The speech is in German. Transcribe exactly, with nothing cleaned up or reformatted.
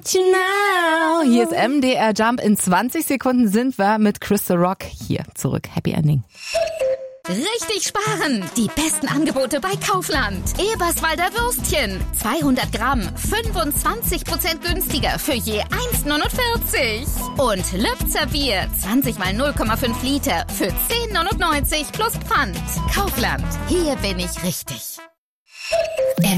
about you now. Hier ist M D R Jump. In zwanzig Sekunden sind wir mit Crystal Rock hier zurück. Happy Ending. Richtig sparen! Die besten Angebote bei Kaufland. Eberswalder Würstchen. zweihundert Gramm. fünfundzwanzig Prozent günstiger für je eins Komma neunundvierzig. Und Lübzer Bier. zwanzig mal null Komma fünf Liter für zehn Komma neunundneunzig plus Pfand. Kaufland. Hier bin ich richtig.